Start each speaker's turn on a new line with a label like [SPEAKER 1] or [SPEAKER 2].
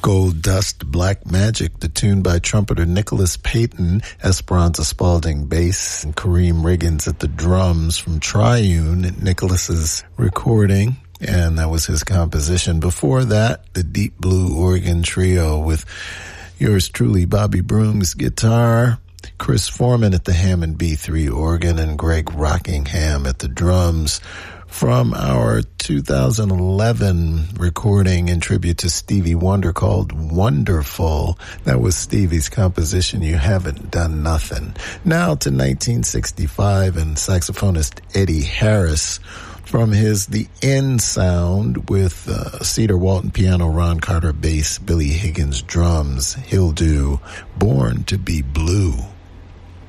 [SPEAKER 1] Gold Dust, Black Magic, the tune by trumpeter Nicholas Payton, Esperanza Spalding bass, and Kareem Riggins at the drums from Triune, Nicholas's recording, and that was his composition. Before that, the Deep Blue Organ Trio with yours truly, Bobby Broom's guitar, Chris Foreman at the Hammond B3 organ, and Greg Rockingham at the drums. From our 2011 recording in tribute to Stevie Wonder called Wonderful. That was Stevie's composition, You Haven't Done Nothing. Now to 1965 and saxophonist Eddie Harris from his The End Sound with Cedar Walton piano, Ron Carter bass, Billy Higgins drums. He'll do Born to Be Blue.